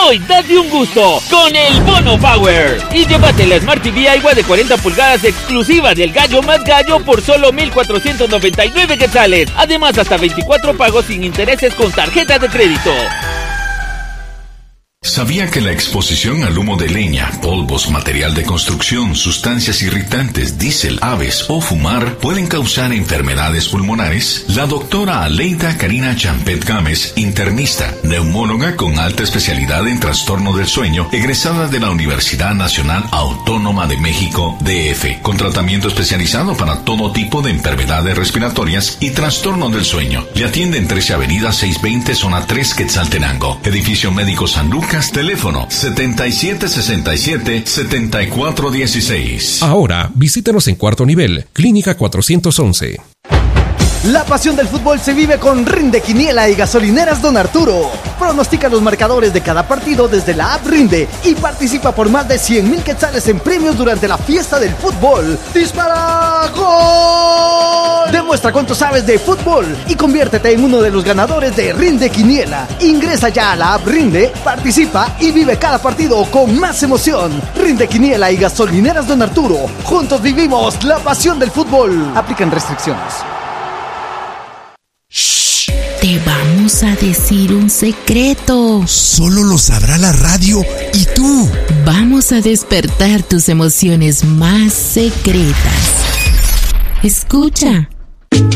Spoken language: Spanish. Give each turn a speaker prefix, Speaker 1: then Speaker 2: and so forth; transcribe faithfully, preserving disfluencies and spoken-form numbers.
Speaker 1: Hoy date un gusto con el Bono Power y llévate la Smart T V Aiwa de cuarenta pulgadas exclusiva del Gallo más Gallo por solo mil cuatrocientos noventa y nueve quetzales. Además, hasta veinticuatro pagos sin intereses con tarjeta de crédito.
Speaker 2: ¿Sabía que la exposición al humo de leña, polvos, material de construcción, sustancias irritantes, diésel, aves o fumar pueden causar enfermedades pulmonares? La doctora Aleida Karina Champet Gámez, internista, neumóloga con alta especialidad en trastorno del sueño, egresada de la Universidad Nacional Autónoma de México, D F, con tratamiento especializado para todo tipo de enfermedades respiratorias y trastorno del sueño. Le atiende en trece Avenida seiscientos veinte, Zona tres, Quetzaltenango. Edificio Médico San Lucas. Teléfono setenta y siete sesenta y siete, setenta y cuatro dieciséis.
Speaker 3: Ahora, visítanos en cuarto nivel, Clínica cuatrocientos once.
Speaker 4: La pasión del fútbol se vive con Rinde Quiniela y Gasolineras Don Arturo. Pronostica los marcadores de cada partido desde la app Rinde y participa por más de cien mil quetzales en premios durante la fiesta del fútbol. ¡Dispara! ¡Gol! Demuestra cuánto sabes de fútbol y conviértete en uno de los ganadores de Rinde Quiniela. Ingresa ya a la app Rinde, participa y vive cada partido con más emoción. Rinde Quiniela y Gasolineras Don Arturo. Juntos vivimos la pasión del fútbol. Aplican restricciones.
Speaker 5: Shh, te vamos a decir un secreto.
Speaker 6: Solo lo sabrá la radio y tú.
Speaker 5: Vamos a despertar tus emociones más secretas. Escucha.